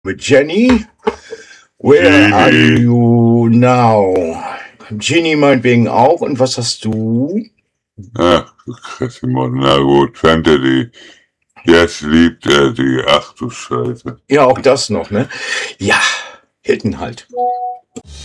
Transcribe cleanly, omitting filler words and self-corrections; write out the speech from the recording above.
Mit Jenny? Where are you now? Jenny meinetwegen auch. Und was hast du? Ach, Simon, na gut, Fantasy. Jetzt liebt er die. Ach du Scheiße. Ja, auch das noch, ne? Ja, Hilton halt.